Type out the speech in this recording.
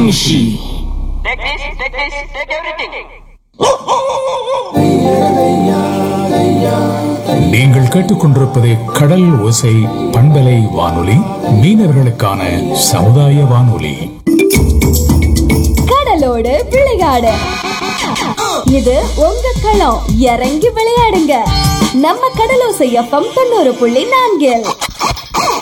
Kamshi. Take everything. நீங்கள் கேட்டுக்கொண்டிருப்பது கடல் ஓசை பண்பலை வானொலி, மீனவர்களுக்கான சமுதாய வானொலி. கடலோடு விளையாடு, இது உங்க களம். இறங்கி விளையாடுங்க நம்ம கடலோசை FM 90.4.